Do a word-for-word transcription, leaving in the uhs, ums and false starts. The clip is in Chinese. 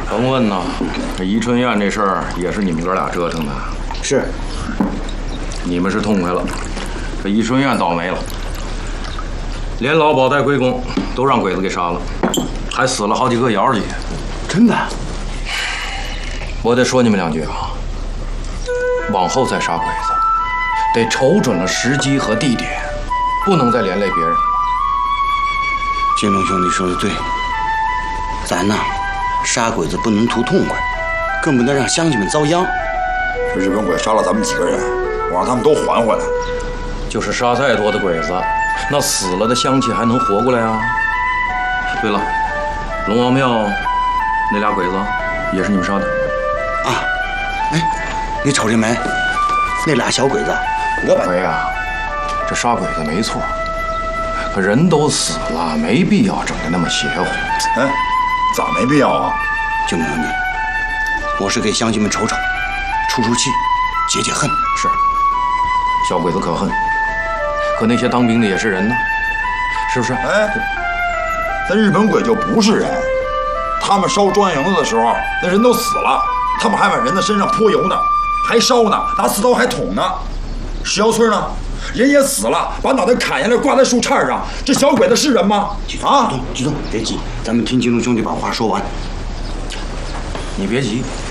甭问呐，这宜春院这事儿也是你们哥俩折腾的。 是， 你们是痛快了，这宜春院倒霉了，连老鸨带贵公都让鬼子给杀了，还死了好几个姚姐。 真的？ 我得说你们两句啊，往后再杀鬼子，得瞅准了时机和地点，不能再连累别人了。 金龙兄弟说的对，咱呐，杀鬼子不能图痛快，更不能让乡亲们遭殃。 这日本鬼杀了咱们几个人，我让他们都还回来。 就是杀再多的鬼子，那死了的乡亲还能活过来啊？对了，龙王庙那俩鬼子也是你们杀的啊？哎，你瞅这门，那俩小鬼子，我把…… 鬼呀，这杀鬼子没错，可人都死了，没必要整得那么邪乎。 哎，咋没必要啊？ 金龙兄弟，我是给乡亲们瞅瞅，出出气，解解恨。 是，小鬼子可恨，可那些当兵的也是人呢，是不是？ 哎，那日本鬼就不是人，他们烧庄园营子的时候，那人都死了，他们还往人的身上泼油呢，还烧呢，拿刺刀还捅呢。石窑村呢，人也死了，把脑袋砍下来挂在树杈上，这小鬼子是人吗？啊， 激动，激动，别急，咱们听金龙兄弟把话说完。 你别急，